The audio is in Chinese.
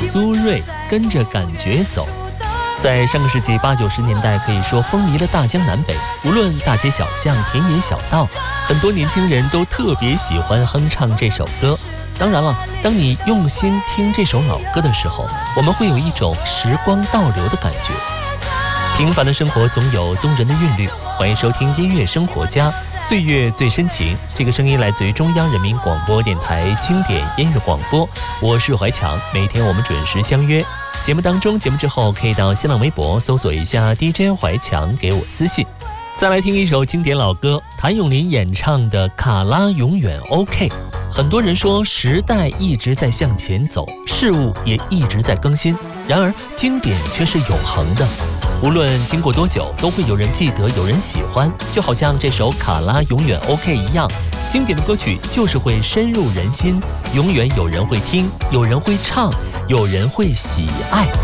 苏芮，跟着感觉走。在上个世纪80、90年代，可以说风靡了大江南北，无论大街小巷、田野小道，很多年轻人都特别喜欢哼唱这首歌。当然了，当你用心听这首老歌的时候，我们会有一种时光倒流的感觉。平凡的生活总有动人的韵律，欢迎收听音乐生活家，岁月最深情。这个声音来自于中央人民广播电台经典音乐广播，我是怀强，每天我们准时相约。节目当中，节目之后可以到新浪微博搜索一下 DJ 怀强，给我私信。再来听一首经典老歌，谭咏麟演唱的《卡拉永远 OK》。很多人说时代一直在向前走，事物也一直在更新，然而经典却是永恒的。无论经过多久，都会有人记得，有人喜欢，就好像这首《卡拉永远 OK》一样，经典的歌曲就是会深入人心，永远有人会听，有人会唱，有人会喜爱。